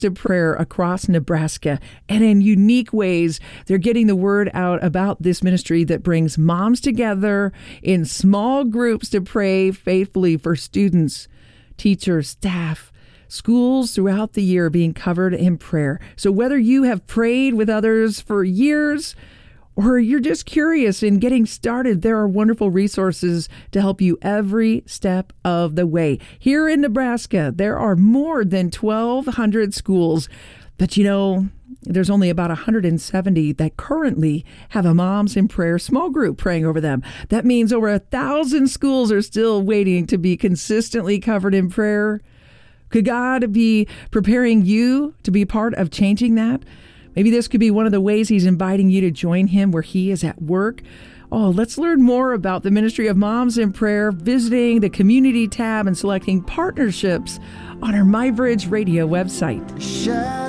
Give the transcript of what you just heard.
to prayer across Nebraska. And in unique ways, they're getting the word out about this ministry that brings moms together in small groups to pray faithfully for students, teachers, staff, schools throughout the year being covered in prayer. So whether you have prayed with others for years or you're just curious in getting started, there are wonderful resources to help you every step of the way. Here in Nebraska, there are more than 1,200 schools, but there's only about 170 that currently have a Moms in Prayer small group praying over them. That means over 1,000 schools are still waiting to be consistently covered in prayer. Could God be preparing you to be part of changing that? Maybe this could be one of the ways he's inviting you to join him where he is at work. Oh, let's learn more about the ministry of Moms in Prayer, visiting the community tab and selecting partnerships on our MyBridge Radio website.